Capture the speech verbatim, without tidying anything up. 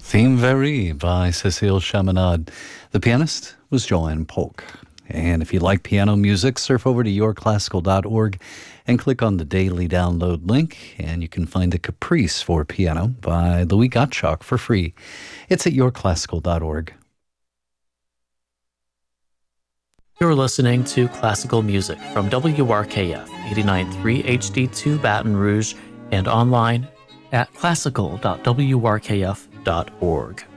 Theme Very by Cécile Chaminade. The pianist was Joanne Polk. And if you like piano music, surf over to your classical dot org and click on the daily download link, and you can find a Caprice for Piano by Louis Gottschalk for free. It's at your classical dot org. You're listening to classical music from W R K F eighty-nine point three H D two Baton Rouge and online at classical dot w r k f dot org.